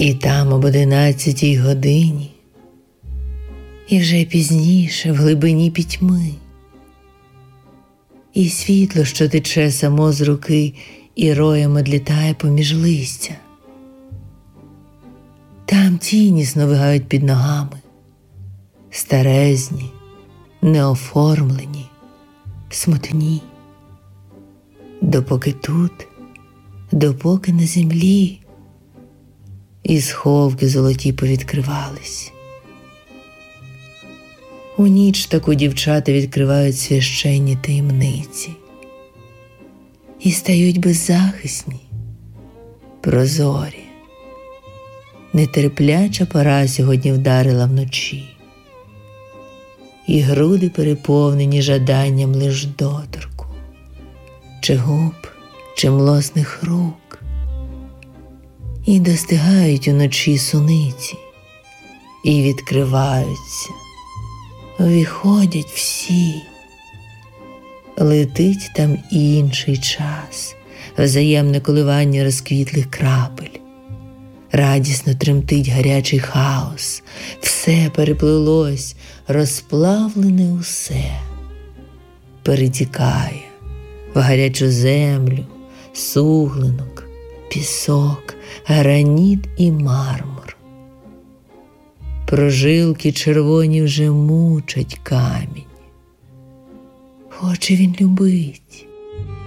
І там об 11 годині, і вже пізніше в глибині пітьми, і світло, що тече само з руки, і роєм одлітає поміж листя. Там тіні сновигають під ногами, старезні, неоформлені, смутні. Допоки тут, допоки на землі, і сховки золоті повідкривались. У ніч таку дівчата відкривають священні таємниці і стають беззахисні, прозорі. Нетерпляча пора сьогодні вдарила вночі, і груди переповнені жаданням лиш доторку, чи губ, чи млосних рук. І достигають уночі суниці, і відкриваються, виходять всі. Летить там інший час, взаємне коливання розквітлих крапель. Радісно тремтить гарячий хаос, все переплилось, розплавлене усе. Перетікає в гарячу землю, суглинок, пісок, граніт і мармур. Прожилки червоні вже мучать камінь. Хоче він любить,